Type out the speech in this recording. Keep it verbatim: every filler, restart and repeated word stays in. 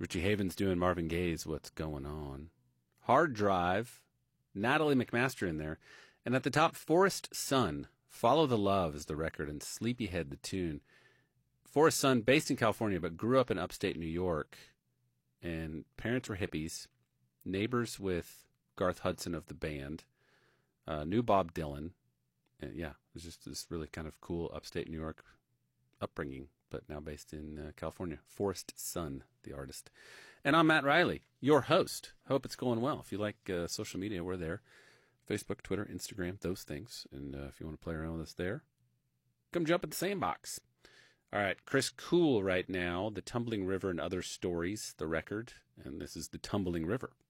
Richie Havens doing Marvin Gaye's What's Going On. Hard Drive, Natalie McMaster in there. And at the top, Forest Sun, Follow the Love is the record, and Sleepyhead the tune. Forest Sun, based in California, but grew up in upstate New York. And parents were hippies, neighbors with Garth Hudson of the band, uh, knew Bob Dylan. And yeah, it was just this really kind of cool upstate New York upbringing, but now based in uh, California. Forest Sun, the artist. And I'm Matt Riley, your host. Hope it's going well. If you like uh, social media, we're there. Facebook, Twitter, Instagram, those things. And uh, if you want to play around with us there, come jump at the sandbox. All right, Chris Cool right now, The Tumbling River and Other Stories, the record. And this is The Tumbling River.